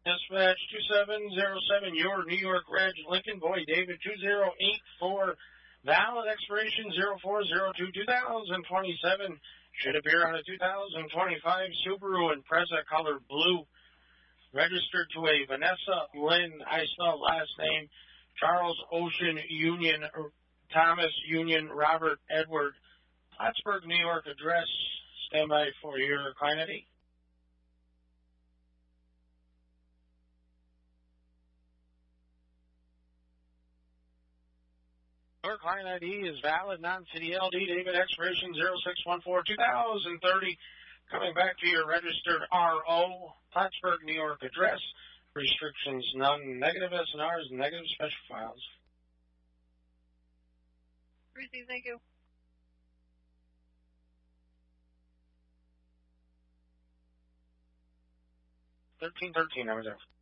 Dispatch 2707, your New York Reg Lincoln Boy David 2084, valid expiration 0402 2027, should appear on a 2025 Subaru Impreza color blue, registered to a Vanessa Lynn, I spell last name, Charles Ocean Union, Thomas Union, Robert Edward, Plattsburgh, New York address. Stand by for your client ID. Your client ID is valid, non-city LD, David, expiration 0614-2030. Coming back to your registered RO, Plattsburgh, New York address. Restrictions none, negative SNRs, negative special files. Receive, thank you. 1313, I was there.